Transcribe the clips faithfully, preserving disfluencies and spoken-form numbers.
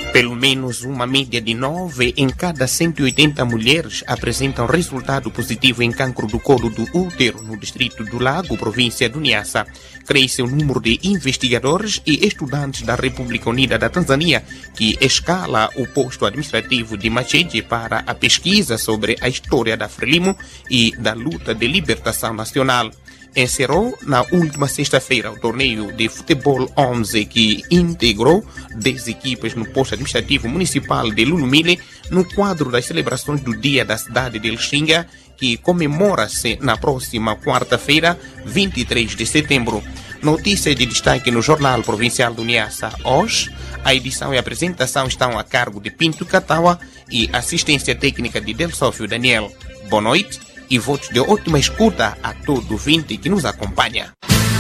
Pelo menos uma média de nove em cada cento e oitenta mulheres apresentam resultado positivo em cancro do colo do útero no distrito do Lago, província do Niassa. Cresce o número de investigadores e estudantes da República Unida da Tanzânia que escala o posto administrativo de Macheji para a pesquisa sobre a história da Frelimo e da luta de libertação nacional. Encerrou na última sexta-feira o torneio de futebol onze que integrou dez equipes no posto administrativo municipal de Lulumile no quadro das celebrações do Dia da Cidade de Lixinga, que comemora-se na próxima quarta-feira, vinte e três de setembro. Notícia de destaque no Jornal Provincial do Niassa. Hoje, a edição e a apresentação estão a cargo de Pinto Catawa e assistência técnica de Delsófio Daniel. Boa noite e votos de ótima escuta a todo ouvinte que nos acompanha.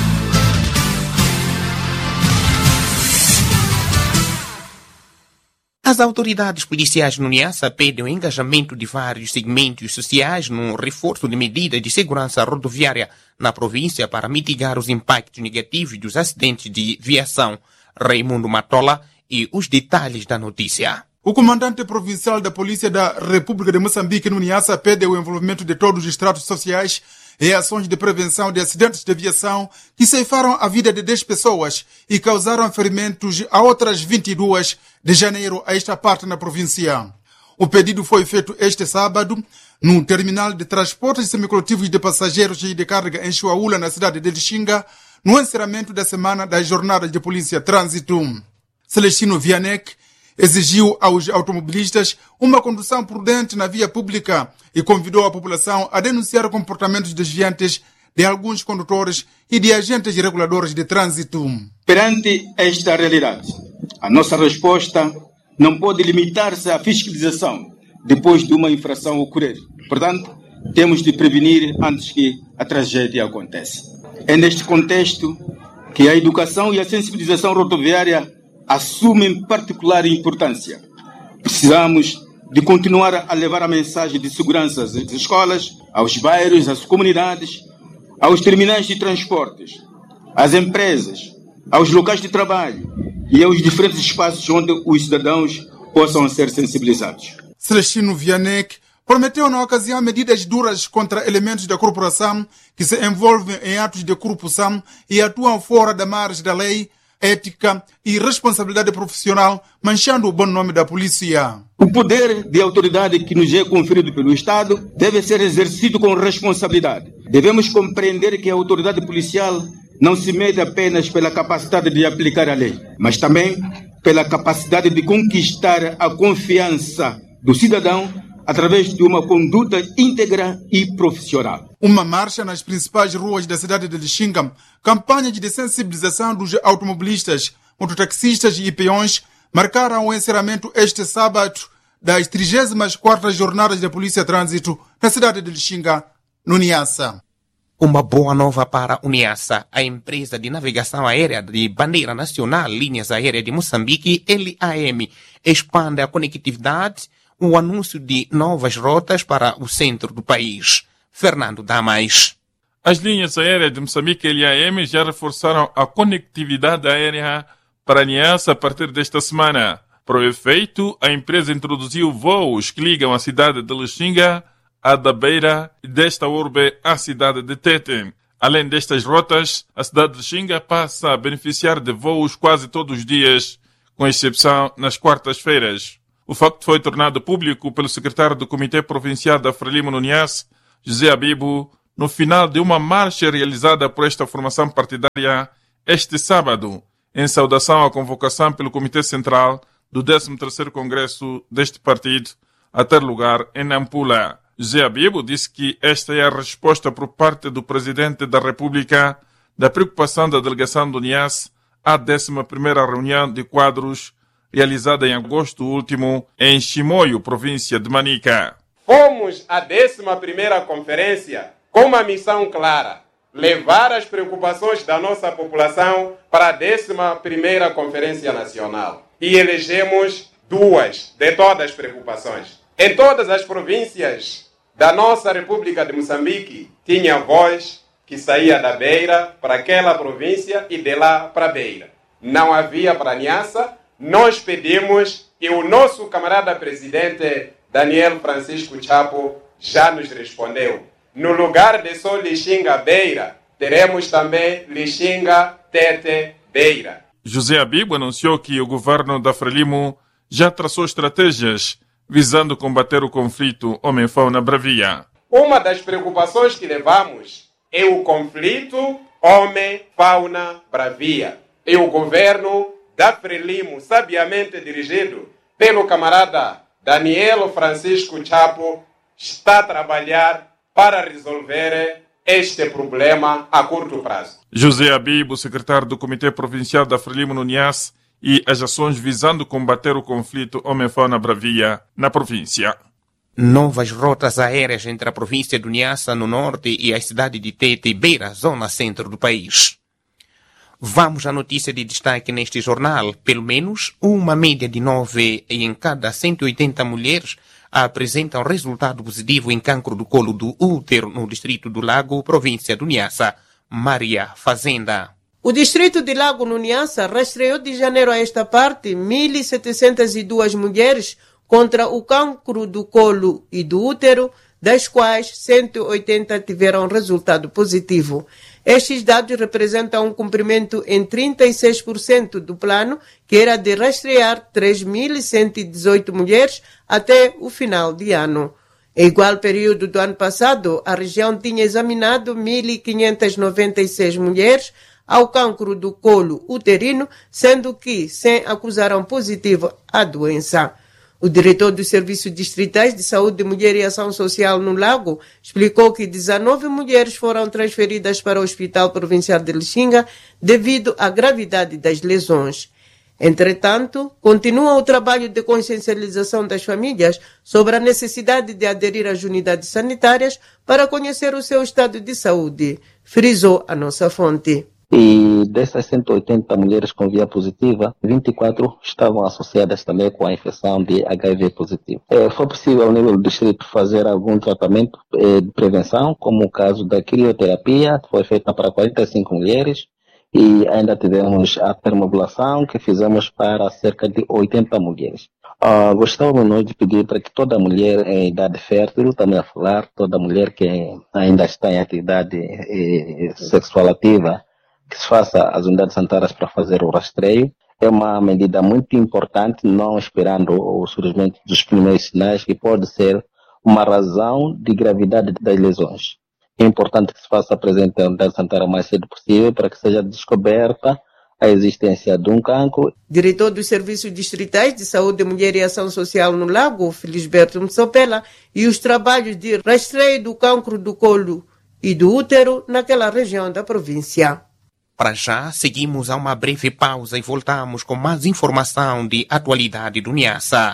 As autoridades policiais no Niassa pedem o engajamento de vários segmentos sociais no reforço de medidas de segurança rodoviária na província para mitigar os impactos negativos dos acidentes de viação. Raimundo Matola e os detalhes da notícia. O comandante provincial da Polícia da República de Moçambique, no Niassa, pede o envolvimento de todos os estratos sociais e ações de prevenção de acidentes de aviação que ceifaram a vida de dez pessoas e causaram ferimentos a outras vinte e duas de janeiro a esta parte na província. O pedido foi feito este sábado no terminal de transportes semicoletivos de passageiros e de carga em Chuaula, na cidade de Lixinga, no encerramento da semana das jornadas de polícia trânsito. Celestino Vianek exigiu aos automobilistas uma condução prudente na via pública e convidou a população a denunciar comportamentos desviantes de alguns condutores e de agentes reguladores de trânsito. Perante esta realidade, a nossa resposta não pode limitar-se à fiscalização depois de uma infração ocorrer. Portanto, temos de prevenir antes que a tragédia aconteça. É neste contexto que a educação e a sensibilização rodoviária assumem particular importância. Precisamos de continuar a levar a mensagem de segurança às escolas, aos bairros, às comunidades, aos terminais de transportes, às empresas, aos locais de trabalho e aos diferentes espaços onde os cidadãos possam ser sensibilizados. Celestino Vianek prometeu na ocasião medidas duras contra elementos da corporação que se envolvem em atos de corrupção e atuam fora da margem da lei, ética e responsabilidade profissional, manchando o bom nome da polícia. O poder de autoridade que nos é conferido pelo Estado deve ser exercido com responsabilidade. Devemos compreender que a autoridade policial não se mede apenas pela capacidade de aplicar a lei, mas também pela capacidade de conquistar a confiança do cidadão através de uma conduta íntegra e profissional. Uma marcha nas principais ruas da cidade de Lixinga, campanha de sensibilização dos automobilistas, mototaxistas e peões marcaram o encerramento este sábado das trigésimas quartas jornadas da Polícia Trânsito na cidade de Lixinga, no Niassa. Uma boa nova para o Niassa. A empresa de navegação aérea de bandeira nacional Linhas Aéreas de Moçambique, L A M, expande a conectividade, o anúncio de novas rotas para o centro do país. Fernando Damas. As linhas aéreas de Moçambique L A M já reforçaram a conectividade aérea para Niassa a partir desta semana. Para o efeito, a empresa introduziu voos que ligam a cidade de Lixinga à da Beira e desta urbe à cidade de Tete. Além destas rotas, a cidade de Lixinga passa a beneficiar de voos quase todos os dias, com exceção nas quartas-feiras. O facto foi tornado público pelo secretário do Comitê Provincial da Frelimo no Niassa, José Abibo, no final de uma marcha realizada por esta formação partidária este sábado, em saudação à convocação pelo Comitê Central do décimo terceiro Congresso deste partido, a ter lugar em Nampula. José Abibo disse que esta é a resposta por parte do Presidente da República da preocupação da delegação do Niassa à décima primeira reunião de quadros realizada em agosto último em Chimoio, província de Manica. Fomos à décima primeira conferência com uma missão clara: levar as preocupações da nossa população para a décima primeira Conferência Nacional. E elegemos duas de todas as preocupações. Em todas as províncias da nossa República de Moçambique, tinha voz que saía da Beira para aquela província e de lá para a Beira. Não havia para Niassa. Nós pedimos E o nosso camarada presidente Daniel Francisco Chapo já nos respondeu. No lugar de só Lixinga Beira, teremos também Lixinga Tete Beira. José Abibo anunciou que o governo da Frelimo já traçou estratégias visando combater o conflito homem-fauna bravia. Uma das preocupações que levamos é o conflito homem-fauna bravia. E o governo da Frelimo, sabiamente dirigido pelo camarada Daniel Francisco Chapo, está a trabalhar para resolver este problema a curto prazo. José Abibo, secretário do Comitê Provincial da Frelimo no Niassa, e as ações visando combater o conflito homem-fauna bravia na província. Novas rotas aéreas entre a província do Niassa, no norte, e a cidade de Tete Beira, zona centro do país. Vamos à notícia de destaque neste jornal. Pelo menos uma média de nove em cada cento e oitenta mulheres apresentam resultado positivo em cancro do colo do útero no distrito do Lago, província do Niassa. Maria Fazenda. O distrito de Lago, no Niassa, rastreou de janeiro a esta parte mil setecentas e duas mulheres contra o cancro do colo e do útero, das quais cento e oitenta tiveram resultado positivo. Estes dados representam um cumprimento em trinta e seis por cento do plano, que era de rastrear três mil cento e dezoito mulheres até o final de ano. Em igual período do ano passado, a região tinha examinado mil quinhentas e noventa e seis mulheres ao cancro do colo uterino, sendo que cem acusaram positivo a doença. O diretor dos Serviços Distritais de Saúde de Mulher e Ação Social no Lago explicou que dezenove mulheres foram transferidas para o Hospital Provincial de Lixinga devido à gravidade das lesões. Entretanto, continua o trabalho de consciencialização das famílias sobre a necessidade de aderir às unidades sanitárias para conhecer o seu estado de saúde, frisou a nossa fonte. E dessas cento e oitenta mulheres com via positiva, vinte e quatro estavam associadas também com a infecção de H I V positivo. É, foi possível ao nível do distrito fazer algum tratamento é, de prevenção, como o caso da crioterapia, que foi feita para quarenta e cinco mulheres, e ainda tivemos a termoablação, que fizemos para cerca de oitenta mulheres. Uh, gostávamos nós de pedir para que toda mulher em idade fértil, também a falar, toda mulher que ainda está em atividade eh, sexual ativa, que se faça as unidades sanitárias para fazer o rastreio. É uma medida muito importante, não esperando o surgimento dos primeiros sinais, que pode ser uma razão de gravidade das lesões. É importante que se faça presente a unidade sanitária o mais cedo possível para que seja descoberta a existência de um cancro. Diretor dos Serviços Distritais de Saúde, Mulher e Ação Social no Lago, Felisberto Msopela, e os trabalhos de rastreio do cancro do colo e do útero naquela região da província. Para já, seguimos a uma breve pausa e voltamos com mais informação de atualidade do Niassa.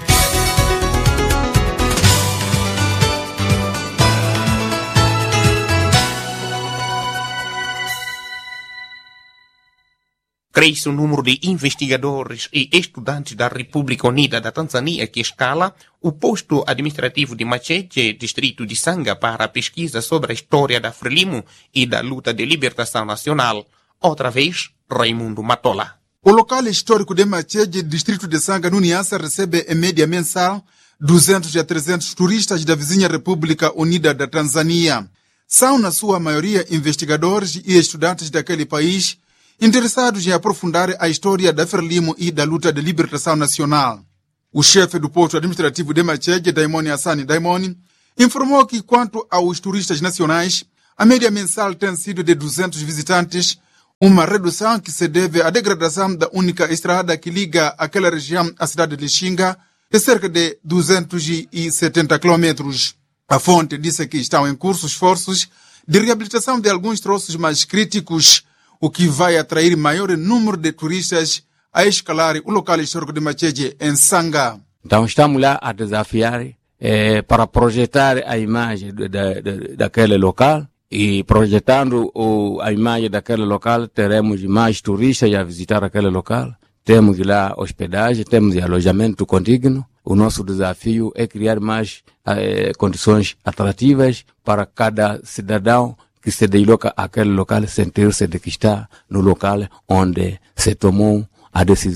Cresce o número de investigadores e estudantes da República Unida da Tanzânia que escala o posto administrativo de Macheche, distrito de Sanga, para a pesquisa sobre a história da Frelimo e da luta de libertação nacional. Outra vez, Raimundo Matola. O local histórico de Macheche, distrito de Sanga, no Niassa, recebe em média mensal duzentos a trezentos turistas da vizinha República Unida da Tanzânia. São, na sua maioria, investigadores e estudantes daquele país interessados em aprofundar a história da Frelimo e da luta de libertação nacional. O chefe do posto administrativo de Macheche, Daimoni Hassani Daimoni, informou que, quanto aos turistas nacionais, a média mensal tem sido de duzentos visitantes, uma redução que se deve à degradação da única estrada que liga aquela região à cidade de Lixinga, de cerca de duzentos e setenta quilômetros. A fonte disse que estão em curso esforços de reabilitação de alguns troços mais críticos, o que vai atrair maior número de turistas a escalar o local histórico de Macheche, em Sanga. Então estamos lá a desafiar eh, para projetar a imagem de, de, de, daquele local, e projetando o, a imagem daquele local teremos mais turistas a visitar aquele local. Temos lá hospedagem, temos alojamento condigno. O nosso desafio é criar mais eh, condições atrativas para cada cidadão que se desloca àquele local sentir-se de que está no local onde se tomou a decisão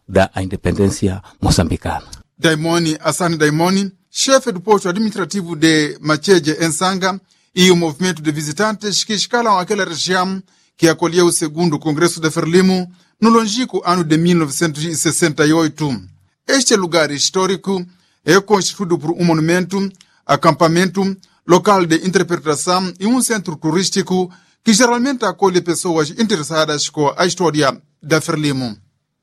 da independência moçambicana. Daimoni Assani Daimoni, chefe do posto administrativo de Macheje Ensanga, e o movimento de visitantes que escalam aquela região que acolheu o segundo Congresso da Frelimo no longínquo ano de mil novecentos e sessenta e oito. Este lugar histórico é constituído por um monumento, acampamento, local de interpretação e um centro turístico que geralmente acolhe pessoas interessadas com a história da Frelimo.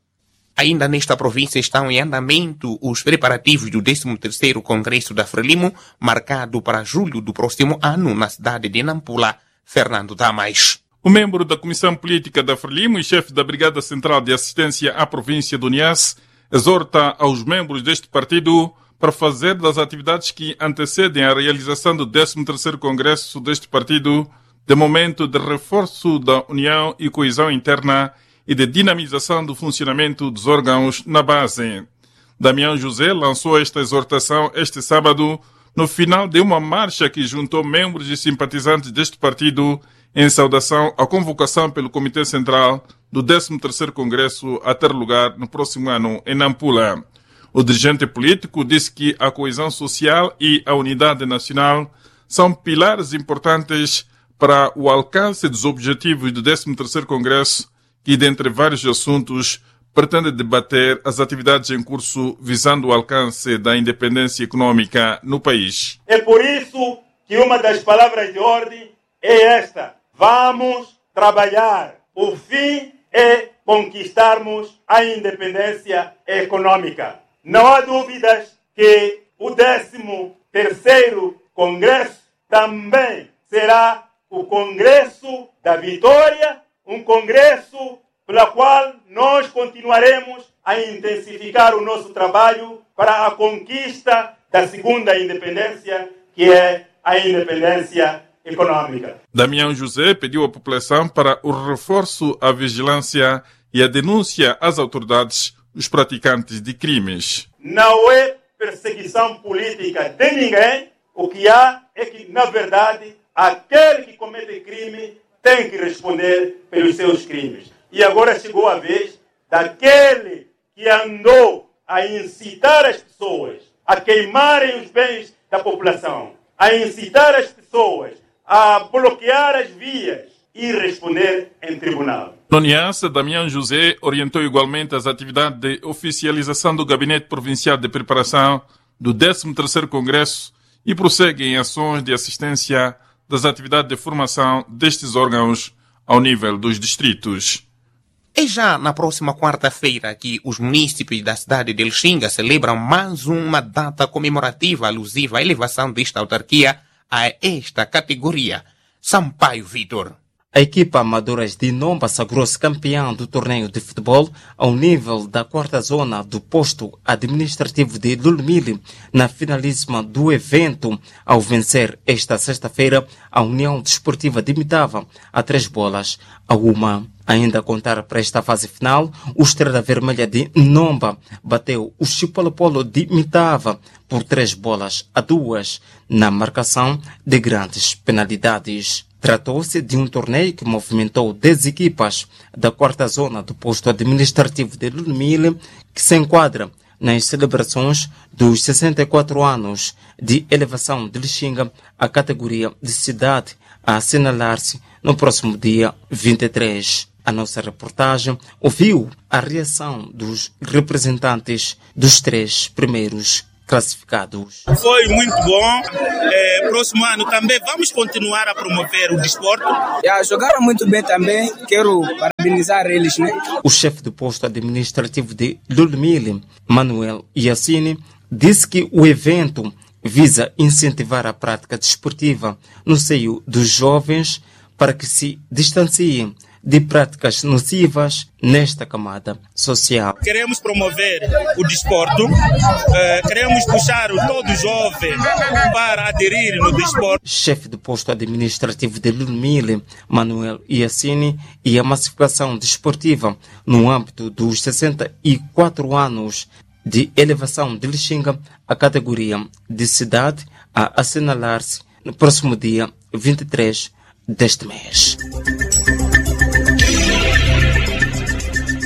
Ainda nesta província estão em andamento os preparativos do décimo terceiro Congresso da Frelimo, marcado para julho do próximo ano na cidade de Nampula. Fernando Tamais. O membro da Comissão Política da Frelimo e chefe da Brigada Central de Assistência à Província do Niassa exorta aos membros deste partido para fazer das atividades que antecedem a realização do décimo terceiro Congresso deste partido de momento de reforço da união e coesão interna e de dinamização do funcionamento dos órgãos na base. Damião José lançou esta exortação este sábado no final de uma marcha que juntou membros e simpatizantes deste partido em saudação à convocação pelo Comitê Central do décimo terceiro Congresso a ter lugar no próximo ano em Nampula. O dirigente político disse que a coesão social e a unidade nacional são pilares importantes para o alcance dos objetivos do décimo terceiro Congresso, que, dentre vários assuntos, pretende debater as atividades em curso visando o alcance da independência econômica no país. É por isso que uma das palavras de ordem é esta: vamos trabalhar. O fim é conquistarmos a independência econômica. Não há dúvidas que o décimo terceiro Congresso também será o Congresso da Vitória, um congresso pela qual nós continuaremos a intensificar o nosso trabalho para a conquista da segunda independência, que é a independência econômica. Damião José pediu à população para o reforço à vigilância e a denúncia às autoridades dos praticantes de crimes. Não é perseguição política de ninguém. O que há é que, na verdade, aquele que comete crime tem que responder pelos seus crimes. E agora chegou a vez daquele que andou a incitar as pessoas a queimarem os bens da população, a incitar as pessoas a bloquear as vias e responder em tribunal. No Niassa, Damião José orientou igualmente as atividades de oficialização do Gabinete Provincial de Preparação do décimo terceiro Congresso e prossegue em ações de assistência das atividades de formação destes órgãos ao nível dos distritos. É já na próxima quarta-feira que os munícipes da cidade de Lixinga celebram mais uma data comemorativa alusiva à elevação desta autarquia a esta categoria. Sampaio Vitor. A equipa Amadoras de Nomba sagrou-se campeã do torneio de futebol ao nível da quarta zona do posto administrativo de Lulumile na finalíssima do evento, ao vencer esta sexta-feira a União Desportiva de Mitava a três bolas a uma. Ainda a contar para esta fase final, o Estrela Vermelha de Nomba bateu o Chipolopolo de Mitava por três bolas a duas na marcação de grandes penalidades. Tratou-se de um torneio que movimentou dez equipas da quarta zona do posto administrativo de Lulumile, que se enquadra nas celebrações dos sessenta e quatro anos de elevação de Lixinga à categoria de cidade, a assinalar-se no próximo dia vinte e três. A nossa reportagem ouviu a reação dos representantes dos três primeiros classificados. Foi muito bom. É, próximo ano também vamos continuar a promover o desporto. Já jogaram muito bem também. Quero parabenizar eles, né? O chefe do posto administrativo de Lulumile, Manuel Yassine, disse que o evento visa incentivar a prática desportiva no seio dos jovens para que se distanciem de práticas nocivas nesta camada social. Queremos promover o desporto, uh, queremos puxar todo jovem para aderir no desporto. Chefe do posto administrativo de Lulumile, Manuel Yassine, e a massificação desportiva no âmbito dos sessenta e quatro anos de elevação de Lixinga à categoria de cidade a assinalar-se no próximo dia vinte e três deste mês.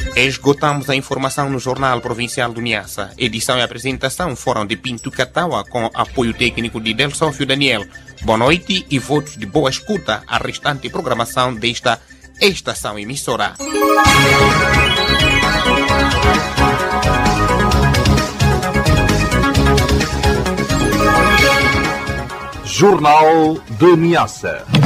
Esgotamos a informação no Jornal Provincial do Niassa. Edição e apresentação foram de Pinto Catawa, com apoio técnico de Del Sófio Daniel. Boa noite e votos de boa escuta à restante programação desta estação emissora. Jornal de Niassa.